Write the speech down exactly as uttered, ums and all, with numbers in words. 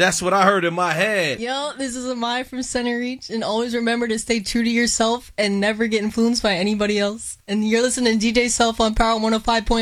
That's what I heard in my head. Yo, this is Amaya from Center Reach, and always remember to stay true to yourself and never get influenced by anybody else. And you're listening to D J Self on Power one oh five point